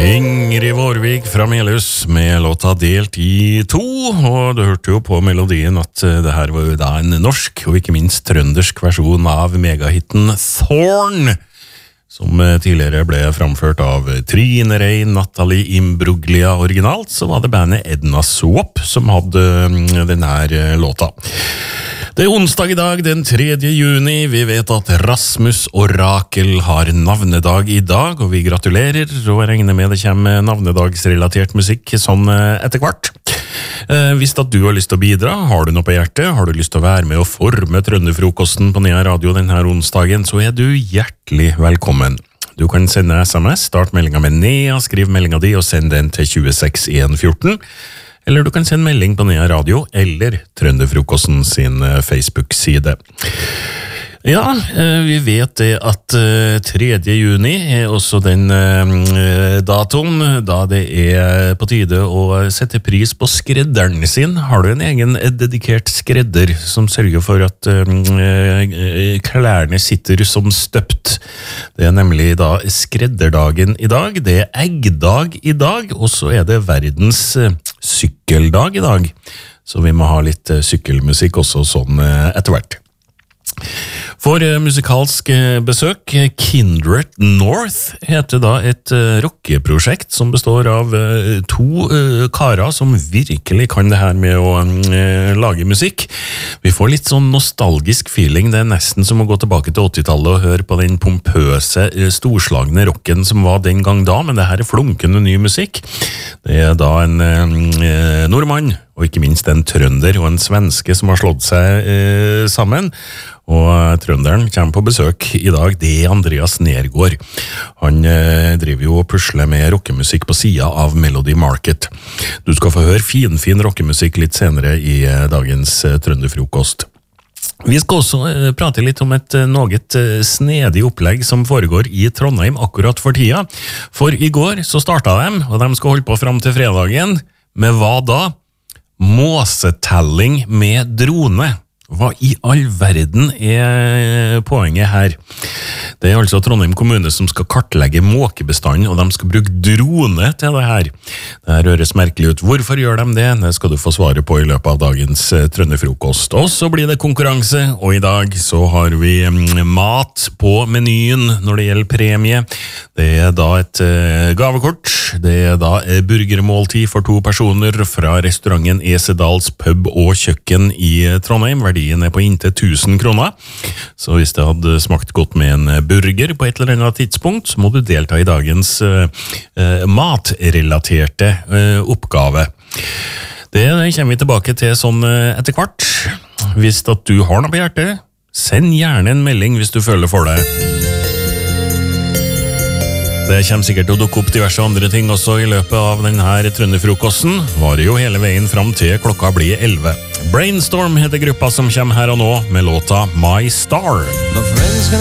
Ingrid Vårvik fra Melhus med låta delt i to, og du hørte jo på melodien at det her var jo da en norsk og ikke minst trøndersk versjon av megahitten Thorn, som tidligere ble framført av Trine Rein, Natalie Imbruglia. Originalt så var det bandet Edna Swap som hadde denne låta. Det onsdag i dag, den 3. juni. Vi vet at Rasmus og Rakel har navnedag i dag, og vi gratulerer, og jeg regner med det kommer navnedagsrelatert musikk sånn etter hvert. Hvis at du har lyst til å bidra, har du noe på hjertet, har du lyst til å være med og forme Trønderfrokosten på Nea Radio denne onsdagen, så er du hjertelig velkommen. Du kan sende SMS, start meldinga med Nea, skriv meldinga di og send den til 26114. Eller du kan sende melding på Nea Radio eller Trønderfrokosten sin Facebook-side. Ja, vi vet det at 3. juni er også den datoen da det er på tide å sette pris på skredderen sin. Har du en egen dedikert skredder som sørger for at klærne sitter som støpt? Det er nemlig da skredderdagen i dag, det er eggdag i dag, og så er det verdens sykkeldag i dag. Så vi må ha litt sykkelmusikk også sånn etter hvert. For musikalsk besøk, Kindred North heter da et rockeprosjekt som består av to karer som virkelig kan det her med å lage musikk. Vi får litt sånn nostalgisk feeling, det er nesten som å gå tilbake til 80-tallet og høre på den pompøse, storslagne rocken som var den gang da, men det her er flunkende ny musikk. Det er da en nordmann, og ikke minst en trønder og en svenske som har slått seg sammen. Og trønderen kommer på besøk i dag, det er Andreas Nergård. Han driver jo og pusler med rockemusikk på siden av Melody Market. Du skal få høre fin rockemusikk litt senere i dagens Trønderfrokost. Vi skal også prate litt om et noget snedig opplegg som foregår i Trondheim akkurat for tida. For i går så startet de, og de skal holde på frem til fredagen, med hva da? Måsetelling med drone. Hva i all verden er poenget her? Det er altså Trondheim kommune som skal kartlegge måkebestanden, og de skal bruke drone til det her. Det her høres merkelig ut. Hvorfor gjør de det? Det skal du få svare på i løpet av dagens Trønderfrokost. Og så blir det konkurranse, og i dag så har vi mat på menyen når det gjelder premie. Det er da et gavekort. Det er da burgermåltid for 2 personer fra restauranten Esedals pub og kjøkken i Trondheim. Verdien er på inntil 1000 kroner. Så hvis det hadde smakt godt med en burger på et eller annet tidspunkt, så må du delta i dagens matrelaterte oppgave. Det kommer vi tilbake til sånn etter hvert. Hvis at du har noe på hjertet, send gjerne en melding hvis du føler for det. Det kommer sikkert til å dukke opp diverse andre ting også i løpet av denne Trønderfrokosten. Varer jo hele veien fram til klokka blir 11. Brainstorm heter gruppa som kommer her og nå med låta My Star.